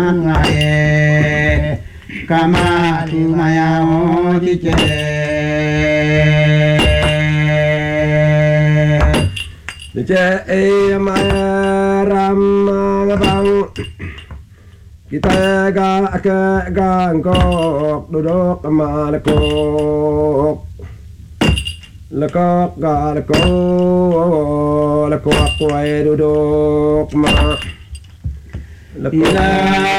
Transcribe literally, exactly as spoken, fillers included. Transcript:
ngae kama tu maya o chi che đi chơi e mà ram bang kita ga ke ga ngok duduk ma le kok le kok ga le ko le kok quay duduk ma le ila